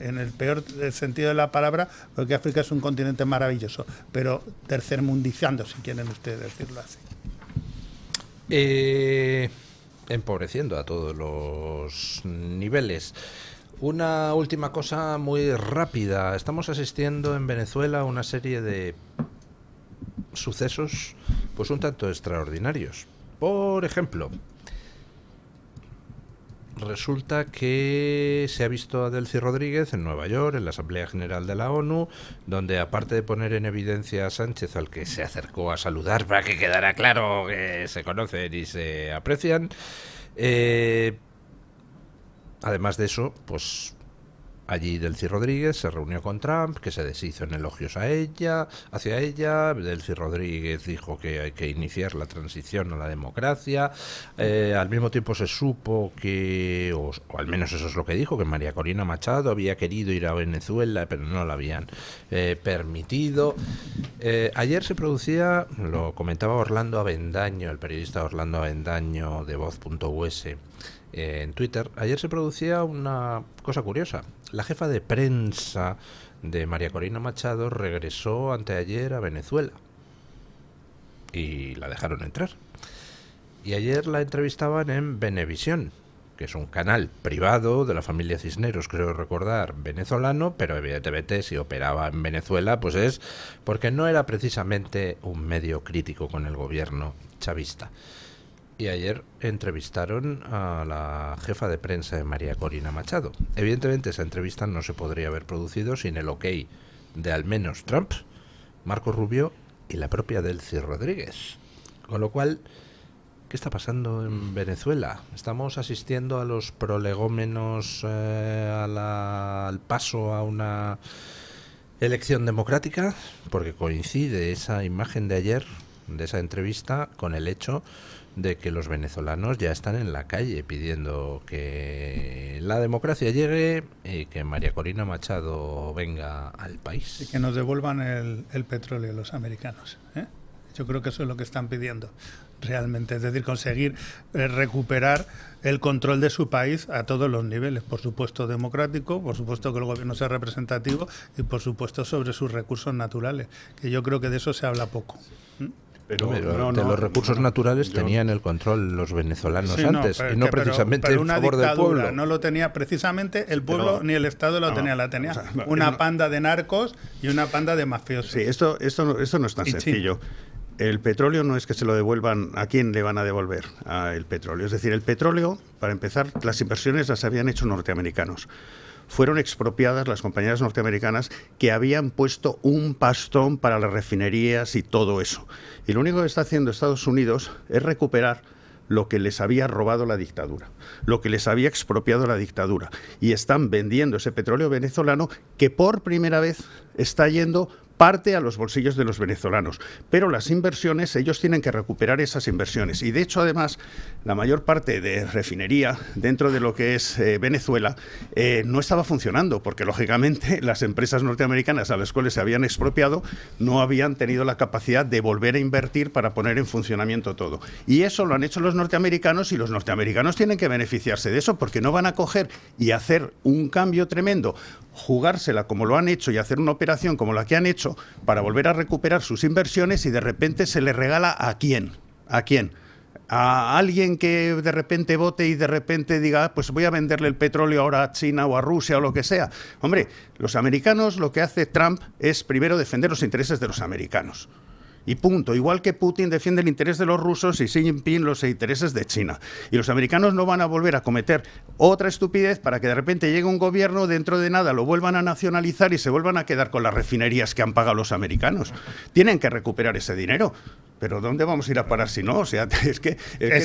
en el peor sentido de la palabra, porque África es un continente maravilloso, pero tercermundizando, si quieren ustedes decirlo así. Empobreciendo a todos los niveles. Una última cosa muy rápida. Estamos asistiendo en Venezuela a una serie de sucesos pues un tanto extraordinarios. Por ejemplo, resulta que se ha visto a Delcy Rodríguez en Nueva York, en la Asamblea General de la ONU, donde aparte de poner en evidencia a Sánchez, al que se acercó a saludar para que quedara claro que se conocen y se aprecian, además de eso, pues allí Delcy Rodríguez se reunió con Trump, que se deshizo en elogios hacia ella. Delcy Rodríguez dijo que hay que iniciar la transición a la democracia. Al mismo tiempo se supo que, o al menos eso es lo que dijo, que María Corina Machado había querido ir a Venezuela, pero no la habían permitido. Ayer se producía, lo comentaba Orlando Avendaño, el periodista Orlando Avendaño de Voz.us, en Twitter, ayer se producía una cosa curiosa. La jefa de prensa de María Corina Machado regresó anteayer a Venezuela y la dejaron entrar. Y ayer la entrevistaban en Venevisión, que es un canal privado de la familia Cisneros, creo recordar, venezolano, pero evidentemente si operaba en Venezuela, pues es porque no era precisamente un medio crítico con el gobierno chavista. Y ayer entrevistaron a la jefa de prensa de María Corina Machado. Evidentemente esa entrevista no se podría haber producido sin el ok de al menos Trump, Marco Rubio y la propia Delcy Rodríguez. Con lo cual, ¿qué está pasando en Venezuela? ¿Estamos asistiendo a los prolegómenos al paso a una elección democrática? Porque coincide esa imagen de ayer, de esa entrevista, con el hecho de que los venezolanos ya están en la calle pidiendo que la democracia llegue y que María Corina Machado venga al país. Y que nos devuelvan el petróleo los americanos, ¿eh? Yo creo que eso es lo que están pidiendo realmente, es decir, conseguir recuperar el control de su país a todos los niveles, por supuesto democrático, por supuesto que el gobierno sea representativo y por supuesto sobre sus recursos naturales, que yo creo que de eso se habla poco. Pero los recursos naturales tenían el control los venezolanos antes, y no precisamente pero en favor del pueblo. No lo tenía precisamente el pueblo ni el Estado la tenía una panda de narcos y una panda de mafiosos. Sí, esto no es tan sencillo. El petróleo no es que se lo devuelvan. ¿A quién le van a devolver el petróleo? Es decir, el petróleo, para empezar, las inversiones las habían hecho norteamericanos. Fueron expropiadas las compañías norteamericanas que habían puesto un pastón para las refinerías y todo eso. Y lo único que está haciendo Estados Unidos es recuperar lo que les había robado la dictadura, lo que les había expropiado la dictadura. Y están vendiendo ese petróleo venezolano que por primera vez está yendo parte a los bolsillos de los venezolanos. Pero las inversiones, ellos tienen que recuperar esas inversiones. Y de hecho, además, la mayor parte de refinería dentro de lo que es Venezuela no estaba funcionando, porque lógicamente las empresas norteamericanas a las cuales se habían expropiado no habían tenido la capacidad de volver a invertir para poner en funcionamiento todo. Y eso lo han hecho los norteamericanos, y los norteamericanos tienen que beneficiarse de eso, porque no van a coger y hacer un cambio tremendo, jugársela como lo han hecho y hacer una operación como la que han hecho para volver a recuperar sus inversiones, y de repente se le regala ¿a quién? ¿A quién? A alguien que de repente vote y de repente diga, pues voy a venderle el petróleo ahora a China o a Rusia o lo que sea. Hombre, los americanos, lo que hace Trump es primero defender los intereses de los americanos. Y punto. Igual que Putin defiende el interés de los rusos y Xi Jinping los intereses de China. Y los americanos no van a volver a cometer otra estupidez para que de repente llegue un gobierno, dentro de nada lo vuelvan a nacionalizar y se vuelvan a quedar con las refinerías que han pagado los americanos. Tienen que recuperar ese dinero. Pero ¿dónde vamos a ir a parar si no? O sea, ese es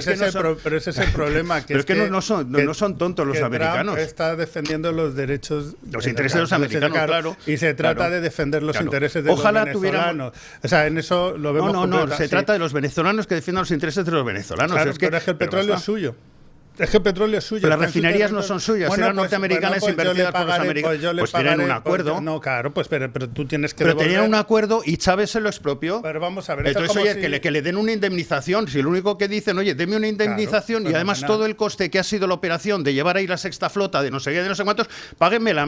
el problema. Pero es que no son tontos los americanos. Trump está defendiendo los derechos... Los intereses de los americanos, claro. Y se trata de defender los intereses de los venezolanos. O sea, en eso lo vemos... No, se trata de los venezolanos que defiendan los intereses de los venezolanos. Claro, pero es que el petróleo es suyo. Es que el petróleo es suyo. Pero las refinerías no son suyas, eran norteamericanas invertidas por los americanos. Pues tenían un acuerdo. No, claro, pues pero tú tienes que devolver. Tenían un acuerdo y Chávez se lo expropió. Pero vamos a ver. Entonces, oye, que le den una indemnización. Si lo único que dicen, oye, deme una indemnización, y además todo el coste que ha sido la operación de llevar ahí la sexta flota de no sé qué, de no sé cuántos, páguenmela.